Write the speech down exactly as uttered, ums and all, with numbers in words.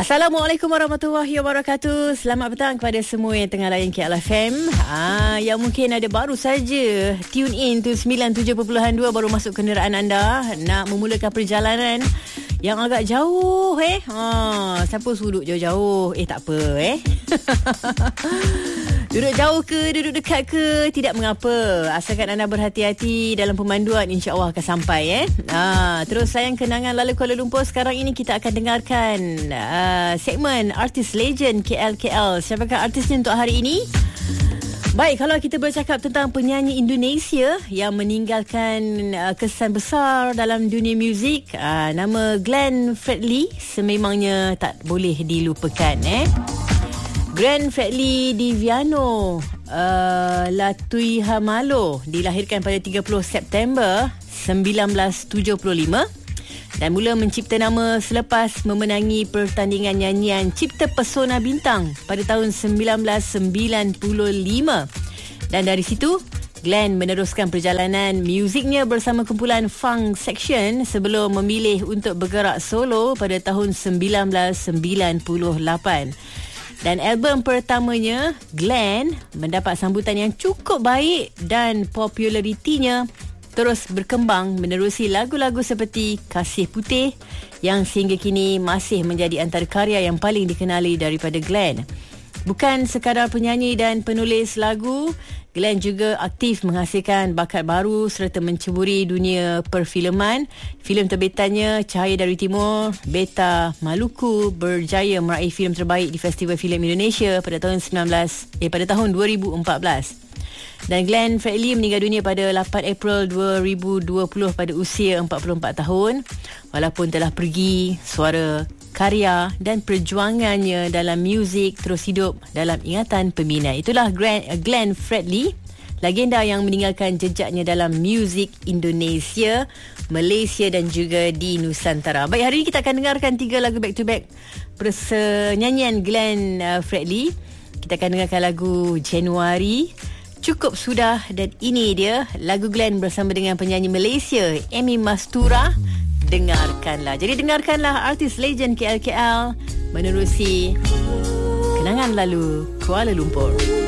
Assalamualaikum warahmatullahi wabarakatuh. Selamat petang kepada semua yang tengah layan K L F M. Ah, yang mungkin ada baru saja tune in tu sembilan puluh tujuh perpuluhan dua, baru masuk kenderaan anda nak memulakan perjalanan yang agak jauh eh. Ha, siapa suruh duduk jauh-jauh? Eh tak apa eh. Duduk jauh ke, duduk dekat ke, tidak mengapa. Asalkan anda berhati-hati dalam pemanduan, insya-Allah akan sampai eh. Ha, terus sayang kenangan lalu Kuala Lumpur. Sekarang ini kita akan dengarkan uh, segmen Artis Legend K L K L. Siapakah artisnya untuk hari ini? Baik, kalau kita bercakap tentang penyanyi Indonesia yang meninggalkan uh, kesan besar dalam dunia muzik, uh, nama Glenn Fredly sememangnya tak boleh dilupakan eh. Glenn Fredly Diviano uh, Latuihamalo dilahirkan pada tiga puluh September sembilan belas tujuh puluh lima dan mula mencipta nama selepas memenangi pertandingan nyanyian Cipta Pesona Bintang pada tahun sembilan belas sembilan puluh lima. Dan dari situ Glenn meneruskan perjalanan muziknya bersama kumpulan Funk Section sebelum memilih untuk bergerak solo pada tahun sembilan belas sembilan puluh lapan. Dan album pertamanya, Glenn, mendapat sambutan yang cukup baik dan popularitinya terus berkembang menerusi lagu-lagu seperti Kasih Putih yang sehingga kini masih menjadi antara karya yang paling dikenali daripada Glenn. Bukan sekadar penyanyi dan penulis lagu, Glenn juga aktif menghasilkan bakat baru serta menceburi dunia perfilman. Filem terbitannya Cahaya dari Timur, Beta Maluku berjaya meraih filem terbaik di Festival Filem Indonesia pada tahun sembilan belas eh pada tahun dua ribu empat belas. Dan Glenn Fredly meninggal dunia pada lapan April dua ribu dua puluh pada usia empat puluh empat tahun. Walaupun telah pergi, suara, karya dan perjuangannya dalam muzik terus hidup dalam ingatan peminat. Itulah Glenn Fredly, legenda yang meninggalkan jejaknya dalam muzik Indonesia, Malaysia dan juga di Nusantara. Baik, hari ini kita akan dengarkan tiga lagu back to back nyanyian Glenn Fredly. Kita akan dengarkan lagu Januari, Cukup Sudah, dan ini dia lagu Glenn bersama dengan penyanyi Malaysia Amy Mastura. Dengarkanlah. Jadi dengarkanlah artis legend K L K L menerusi kenangan lalu Kuala Lumpur.